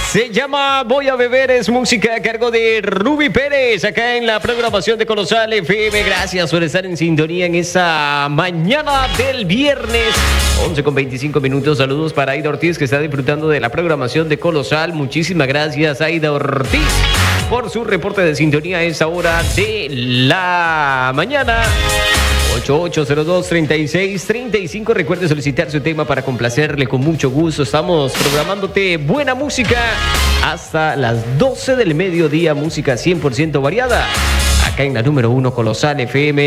Se llama Voy a beber, es música a cargo de Ruby Pérez, acá en la programación de Colosal FM. Gracias por estar en sintonía en esa mañana del viernes. 11:25. Saludos para Aida Ortiz, que está disfrutando de la programación de Colosal. Muchísimas gracias, Aida Ortiz, por su reporte de sintonía a esa hora de la mañana. 8802-3635. Recuerde solicitar su tema para complacerle con mucho gusto. Estamos programándote buena música hasta las 12 del mediodía. Música 100% variada. Acá en la número 1 Colosal FM.